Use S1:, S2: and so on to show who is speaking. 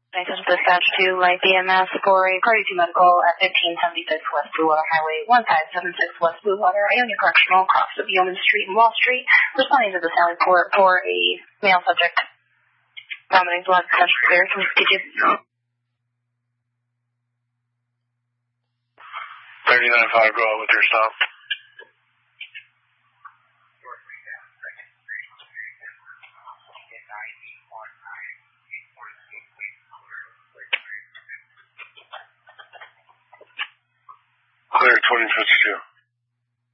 S1: License dispatch to Light BMS for a party to medical at 1576 West Bluewater Highway, 1576 West Bluewater, Ionia Correctional, across of Yeoman Street and Wall Street, responding to the Sally Port for a male subject vomiting blood pressure clear. Did you?
S2: 39.5, go out with your stop. Clear 2015